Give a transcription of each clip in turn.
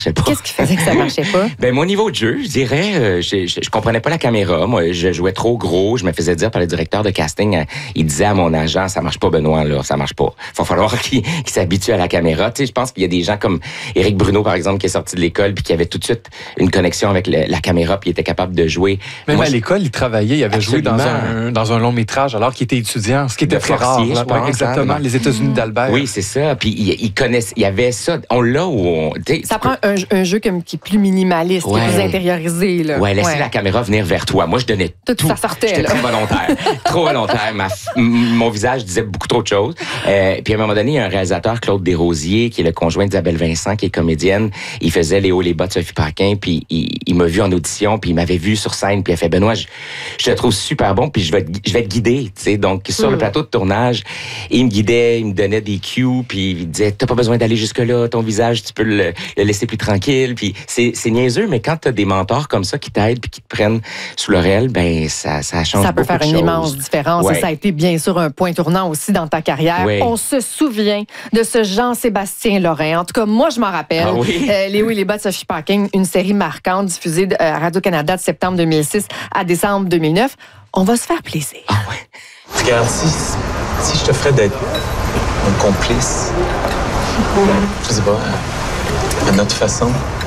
Qu'est-ce qui faisait que ça marchait pas? Ben, mon niveau de jeu, je dirais, je comprenais pas la caméra. Moi, je jouais trop gros. Je me faisais dire par le directeur de casting, il disait à mon agent, ça marche pas, Benoît, là, ça marche pas. Il va falloir qu'il s'habitue à la caméra. Tu sais, je pense qu'il y a des gens comme Éric Bruno, par exemple, qui est sorti de l'école puis qui avait tout de suite une connexion avec la caméra puis il était capable de jouer. Même à l'école, il travaillait, il avait joué dans un long métrage alors qu'il était étudiant, ce qui était très rare. Je pense, exactement, les États-Unis d'Albert. Oui, c'est ça. Puis il connaissait, il y avait ça. On l'a où ça prend un jeu qui est plus minimaliste, qui est plus intériorisé. Là. Laisser la caméra venir vers toi. Moi, je donnais tout. Ça sortait. J'étais très volontaire. Trop volontaire. Mon visage disait beaucoup trop de choses. Puis à un moment donné, il y a un réalisateur, Claude Desrosiers, qui est le conjoint d'Isabelle Vincent, qui est comédienne. Il faisait Léo les bas de Sophie Paquin, puis il m'a vu en audition, puis il m'avait vu sur scène, puis il a fait, Benoît, je te trouve super bon, puis je vais te guider. Tu sais, donc, sur le plateau de tournage, il me guidait, il me donnait des cues, puis il disait, t'as pas besoin d'aller jusque-là, ton visage, tu peux le laisser plus tranquille. Puis c'est niaiseux, mais quand t'as des mentors comme ça qui t'aident puis qui te prennent sous l'oreille, ben ça change. Ça peut faire une immense différence. Et ça a été bien sûr un point tournant aussi dans ta carrière. On se souvient de ce Jean-Sébastien Lorrain. En tout cas, moi, je m'en rappelle. Léo et les bas de Sophie Paquin, une série marquante diffusée à Radio-Canada de septembre 2006 à décembre 2009. On va se faire plaisir. Regarde, si je te ferais d'être mon complice, je sais pas, à notre façon.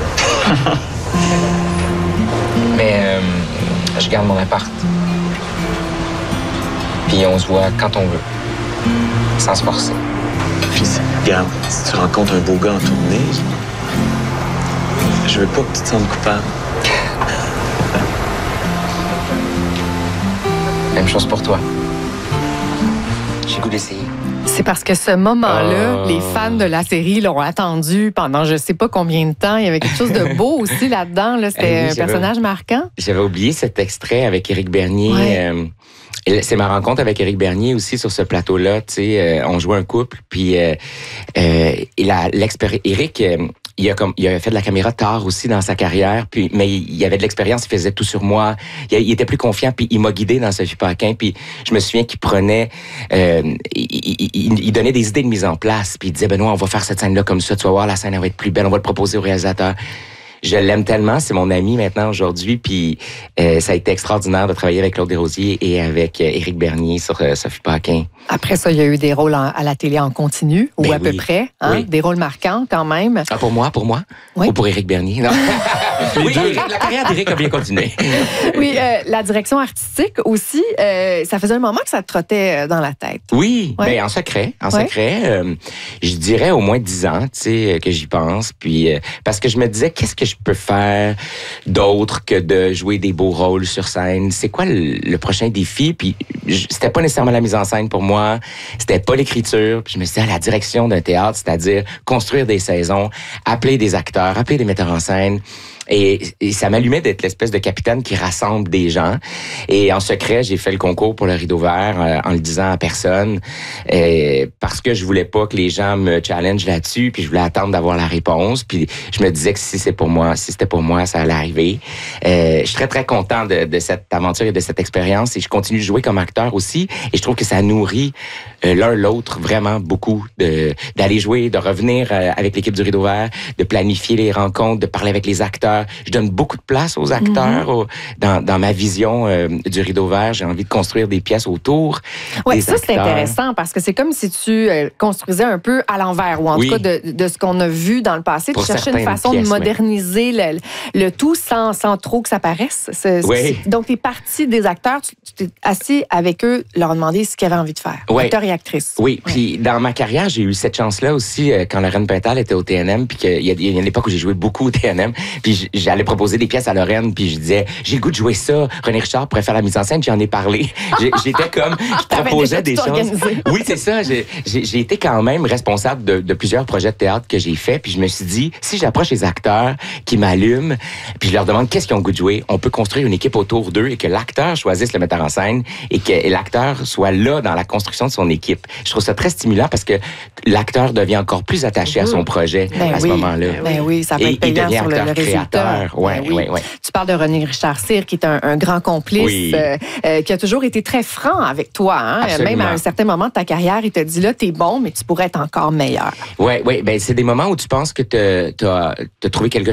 Mais je garde mon appart. Puis on se voit quand on veut. Sans se forcer. Puis regarde, si tu rencontres un beau gars en tournée, je veux pas que tu te sentes coupable. Même chose pour toi. J'ai le goût d'essayer. C'est parce que ce moment-là, les fans de la série l'ont attendu pendant je sais pas combien de temps. Il y avait quelque chose de beau aussi là-dedans. Là. C'était un personnage marquant. J'avais oublié cet extrait avec Éric Bernier. C'est ma rencontre avec Éric Bernier aussi sur ce plateau-là. Tu sais, on jouait un couple, puis Éric... Il a fait de la caméra tard aussi dans sa carrière, mais il avait de l'expérience, il faisait tout sur moi. Il était plus confiant, puis il m'a guidé dans Sophie Paquin. Puis je me souviens qu'il prenait, il donnait des idées de mise en place. Puis il disait, Benoît, on va faire cette scène-là comme ça. Tu vas voir, la scène elle va être plus belle. On va le proposer au réalisateur. Je l'aime tellement, c'est mon ami maintenant aujourd'hui, puis ça a été extraordinaire de travailler avec Claude Desrosiers et avec Éric Bernier sur Sophie Paquin. Après ça, il y a eu des rôles à la télé en continu, ou à peu près, des rôles marquants quand même. Ah, pour moi? Ou pour Éric Bernier? Non. Oui, la carrière d'Éric a bien continué. Oui, la direction artistique aussi, ça faisait un moment que ça te trottait dans la tête. Oui, ben en secret. Je dirais au moins 10 ans, tu sais, que j'y pense, puis parce que je me disais, qu'est-ce que je peux faire d'autre que de jouer des beaux rôles sur scène? C'est quoi le prochain défi? Puis c'était pas nécessairement la mise en scène pour moi, c'était pas l'écriture. Puis je me suis dit, la direction d'un théâtre, c'est-à-dire construire des saisons, appeler des acteurs, appeler des metteurs en scène. Et ça m'allumait d'être l'espèce de capitaine qui rassemble des gens. Et en secret, j'ai fait le concours pour le Rideau Vert en le disant à personne parce que je voulais pas que les gens me challengent là-dessus. Puis je voulais attendre d'avoir la réponse. Puis je me disais que si c'était pour moi, ça allait arriver. Je suis très, très content de cette aventure et de cette expérience. Et je continue de jouer comme acteur aussi. Et je trouve que ça nourrit l'un l'autre vraiment beaucoup d'aller jouer, de revenir avec l'équipe du Rideau Vert, de planifier les rencontres, de parler avec les acteurs. Je donne beaucoup de place aux acteurs dans ma vision du Rideau Vert. J'ai envie de construire des pièces autour des acteurs. C'est intéressant parce que c'est comme si tu construisais un peu à l'envers ou en tout cas de ce qu'on a vu dans le passé. Tu cherchais une façon de moderniser le tout sans trop que ça paraisse. Donc, tu es parti des acteurs, tu t'es assis avec eux, leur demander ce qu'ils avaient envie de faire. Acteurs et actrices. Oui, puis dans ma carrière, j'ai eu cette chance-là aussi quand Lorraine Pintal était au TNM, puis qu'il y a une époque où j'ai joué beaucoup au TNM, puis j'allais proposer des pièces à Lorraine, puis je disais, j'ai le goût de jouer ça. René Richard pourrait faire la mise en scène, puis j'en ai parlé. J'étais comme, je proposais des choses. Oui, c'est ça. J'ai été quand même responsable de plusieurs projets de théâtre que j'ai faits, puis je me suis dit, si j'approche les acteurs qui m'allument, puis je leur demande qu'est-ce qu'ils ont le goût de jouer, on peut construire une équipe autour d'eux et que l'acteur choisisse le metteur en scène et que l'acteur soit là dans la construction de son équipe. Je trouve ça très stimulant parce que l'acteur devient encore plus attaché à son projet à ce moment-là. Ben oui, ça peut être payant sur le résultat. acteur. Ouais, oui. Ouais. Tu parles de René Richard Cyr, qui est un grand complice, qui a toujours été très franc avec toi. Hein? Même à un certain moment de ta carrière, il t'a dit là, t'es bon, mais tu pourrais être encore meilleur. Oui. Ben, c'est des moments où tu penses que tu as trouvé quelque